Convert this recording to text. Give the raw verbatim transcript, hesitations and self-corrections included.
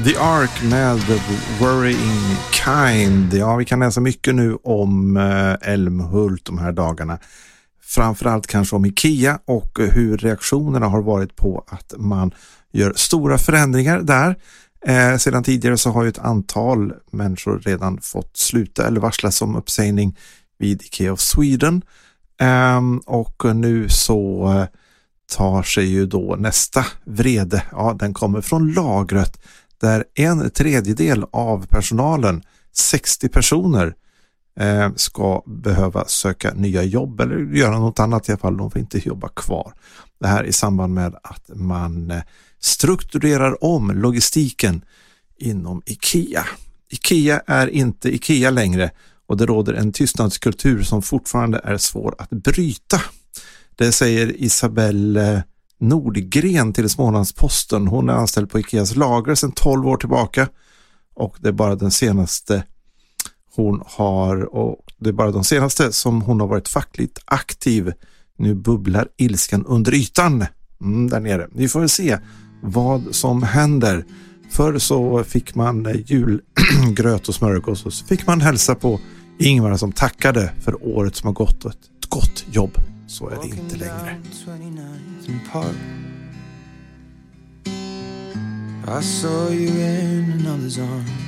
The Ark med The Worrying Kind. Ja, vi kan läsa mycket nu om Älmhult de här dagarna. Framförallt kanske om IKEA och hur reaktionerna har varit på att man gör stora förändringar där. Eh, sedan tidigare så har ju ett antal människor redan fått sluta eller varslas om uppsägning vid IKEA of Sweden. Eh, och nu så eh, tar sig ju då nästa vrede. Ja, den kommer från lagret där en tredjedel av personalen, sextio personer, eh, ska behöva söka nya jobb eller göra något annat i alla fall. De får inte jobba kvar. Det här i samband med att man eh, strukturerar om logistiken inom IKEA. IKEA är inte IKEA längre och det råder en tystnadskultur som fortfarande är svår att bryta. Det säger Isabelle Nordgren till Smålandsposten. Hon är anställd på IKEAs lager sedan tolv år tillbaka och det är bara den senaste hon har och det är bara de senaste som hon har varit fackligt aktiv. Nu bubblar ilskan under ytan mm, där nere. Vi får väl se vad som händer. Förr så fick man julgröt och smörgås och så fick man hälsa på Ingvar som tackade för året som har gått och ett gott jobb. Så är det inte längre. I saw you in another's arms.